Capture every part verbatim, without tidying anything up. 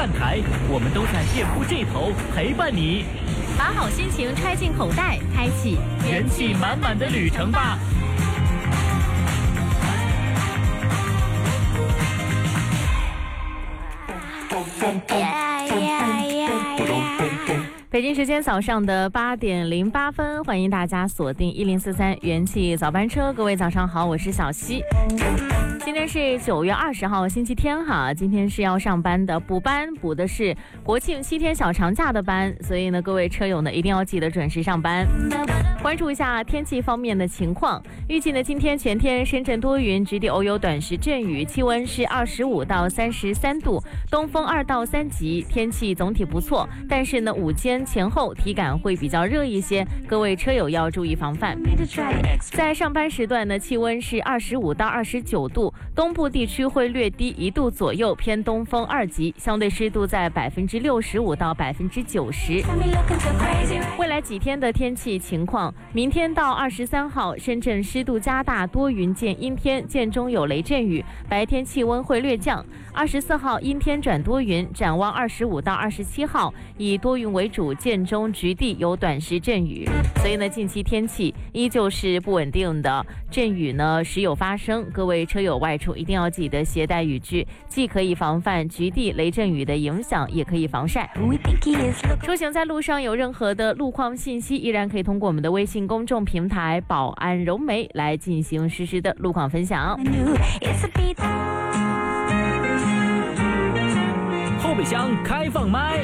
万台，我们都在店铺这头陪伴你， 把好心情揣进口袋，开启元气满满的旅程吧。 北京时间早上的八点零八分，欢迎大家锁定一零四三元气早班车。各位早上好，我是小溪。今天是九月二十号星期天哈，今天是要上班的，补班补的是国庆七天小长假的班，所以呢，各位车友呢一定要记得准时上班。关注一下天气方面的情况，预计呢今天全天深圳多云，局地偶有短时阵雨，气温是二十五到三十三度，东风二到三级，天气总体不错，但是呢午间前后体感会比较热一些，各位车友要注意防范。在上班时段呢，气温是二十五到二十九度，东部地区会略低一度左右，偏东风二级，相对湿度在百分之六十五到百分之九十。未来几天的天气情况，明天到二十三号，深圳湿度加大，多云见阴天，间中有雷阵雨，白天气温会略降。二十四号阴天转多云，展望二十五到二十七号，以多云为主，间中局地有短时阵雨。所以呢，近期天气依旧是不稳定的，阵雨呢时有发生，各位车友外出一定要记得携带雨具，既可以防范局地雷阵雨的影响，也可以防晒。出行在路上有任何的路况信息，依然可以通过我们的微信公众平台宝安柔媒来进行实时的路况分享。 后备箱开放麦。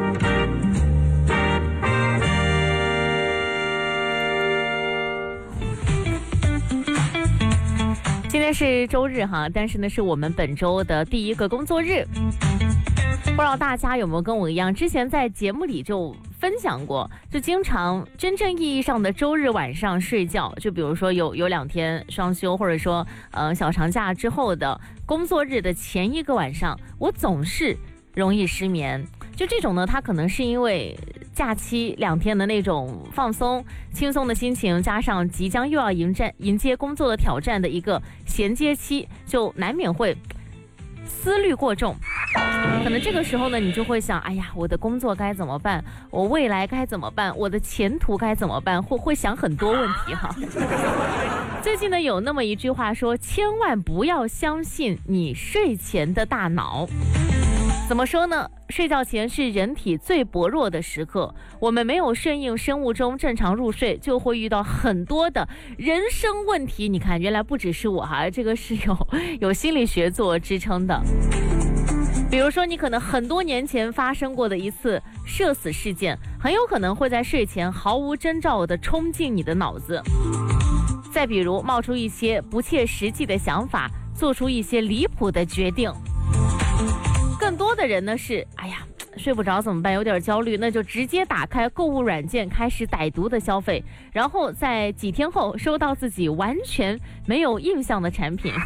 今天是周日哈，但是呢是我们本周的第一个工作日。不知道大家有没有跟我一样，之前在节目里就分享过，就经常真正意义上的周日晚上睡觉，就比如说有有两天双休，或者说呃小长假之后的工作日的前一个晚上，我总是容易失眠。就这种呢，它可能是因为假期两天的那种放松轻松的心情，加上即将又要迎战迎接工作的挑战的一个衔接期，就难免会思虑过重。可能这个时候呢，你就会想，哎呀，我的工作该怎么办？我未来该怎么办？我的前途该怎么办？会会想很多问题哈。最近呢，有那么一句话说，千万不要相信你睡前的大脑。怎么说呢？睡觉前是人体最薄弱的时刻，我们没有顺应生物钟正常入睡，就会遇到很多的人生问题。你看，原来不只是我哈，这个是有有心理学做支撑的。比如说，你可能很多年前发生过的一次社死事件，很有可能会在睡前毫无征兆地冲进你的脑子。再比如，冒出一些不切实际的想法，做出一些离谱的决定。更多的人呢是，哎呀，睡不着怎么办？有点焦虑，那就直接打开购物软件，开始歹毒的消费，然后在几天后收到自己完全没有印象的产品。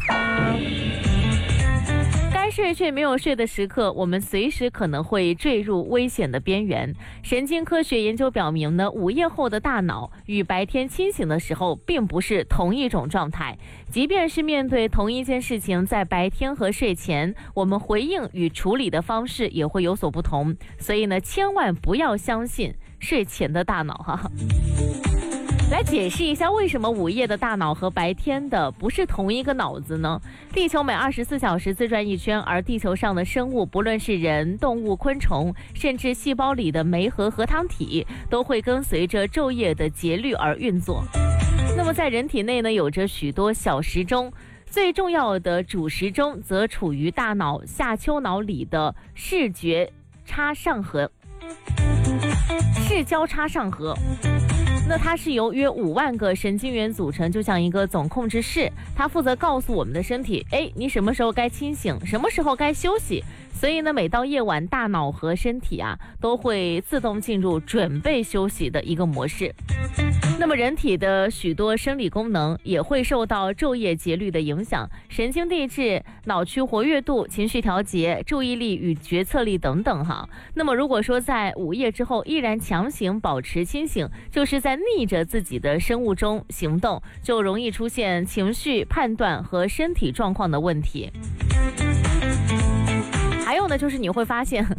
该睡却没有睡的时刻，我们随时可能会坠入危险的边缘。神经科学研究表明呢，午夜后的大脑与白天清醒的时候并不是同一种状态。即便是面对同一件事情，在白天和睡前，我们回应与处理的方式也会有所不同。所以呢，千万不要相信睡前的大脑哈。来解释一下，为什么午夜的大脑和白天的不是同一个脑子呢？地球每二十四小时自转一圈，而地球上的生物，不论是人、动物、昆虫，甚至细胞里的酶和核糖体，都会跟随着昼夜的节律而运作。那么在人体内呢，有着许多小时钟，最重要的主时钟则处于大脑下丘脑里的视觉差上核视交叉上核。那它是由约五万个神经元组成，就像一个总控制室，它负责告诉我们的身体，哎，你什么时候该清醒，什么时候该休息。所以呢，每到夜晚，大脑和身体啊都会自动进入准备休息的一个模式。那么人体的许多生理功能也会受到昼夜节律的影响，神经递质、脑区活跃度、情绪调节、注意力与决策力等等哈。那么如果说在午夜之后依然强行保持清醒，就是在逆着自己的生物钟行动，就容易出现情绪判断和身体状况的问题。还有呢，就是你会发现